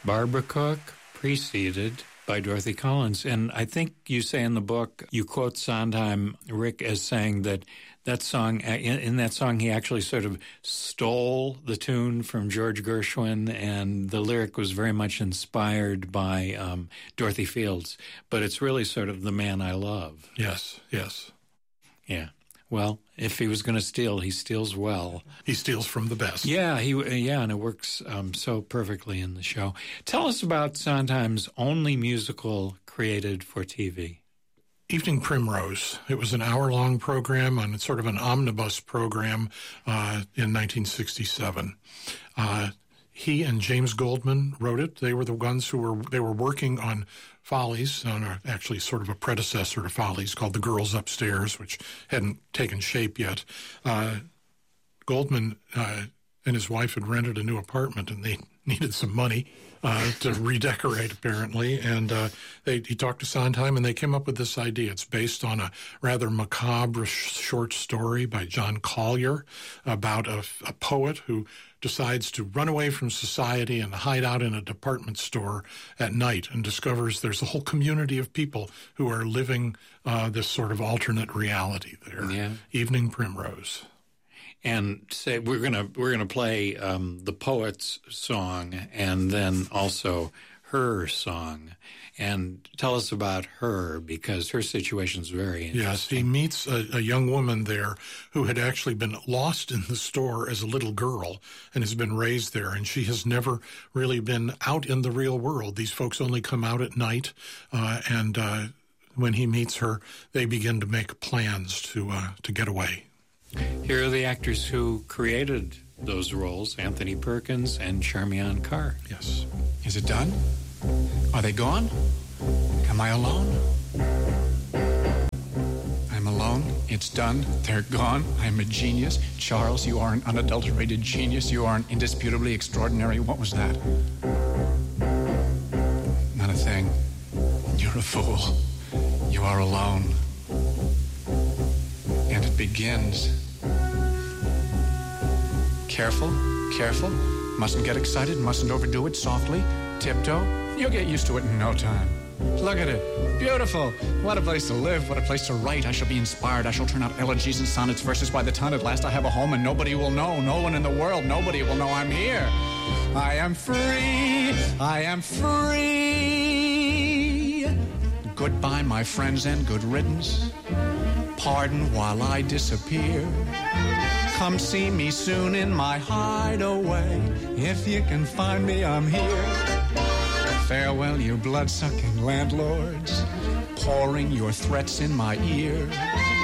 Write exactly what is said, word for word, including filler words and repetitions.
Barbara Cook, preceded by Dorothy Collins. And I think you say in the book, you quote Sondheim, Rick, as saying that that song, in, in that song, he actually sort of stole the tune from George Gershwin, and the lyric was very much inspired by um, Dorothy Fields. But it's really sort of The Man I Love. Yes, yes. Yeah. Well, if he was going to steal, he steals well. He steals from the best. Yeah, he yeah, and it works um, so perfectly in the show. Tell us about Sondheim's only musical created for T V. Evening Primrose. It was an hour-long program on sort of an omnibus program uh, in nineteen sixty-seven. Uh, he and James Goldman wrote it. They were the ones who were they were working on Follies, on a, actually sort of a predecessor to Follies called The Girls Upstairs, which hadn't taken shape yet. Uh, Goldman uh, and his wife had rented a new apartment, and they needed some money uh, to redecorate, apparently. And uh, they, he talked to Sondheim, and they came up with this idea. It's based on a rather macabre sh- short story by John Collier about a, a poet who decides to run away from society and hide out in a department store at night, and discovers there's a whole community of people who are living uh, this sort of alternate reality there. Yeah. Evening Primrose. And say we're gonna we're gonna play um, the poet's song, and then also her song. And tell us about her, because her situation's very interesting. Yes, he meets a, a young woman there who had actually been lost in the store as a little girl and has been raised there, and she has never really been out in the real world. These folks only come out at night, uh, and uh, when he meets her, they begin to make plans to uh, to get away. Here are the actors who created those roles, Anthony Perkins and Charmian Carr. Yes. Is it done? Are they gone? Am I alone? I'm alone. It's done. They're gone. I'm a genius. Charles, you are an unadulterated genius. You are an indisputably extraordinary. What was that? Not a thing. You're a fool. You are alone. And it begins. Careful, careful. Mustn't get excited, mustn't overdo it. Softly, tiptoe. You'll get used to it in no time. Look at it. Beautiful. What a place to live. What a place to write. I shall be inspired. I shall turn out elegies and sonnets, verses by the ton. At last I have a home, and nobody will know. No one in the world. Nobody will know I'm here. I am free. I am free. Goodbye, my friends, and good riddance. Pardon while I disappear. Come see me soon in my hideaway. If you can find me, I'm here. Farewell, you blood-sucking landlords, pouring your threats in my ear.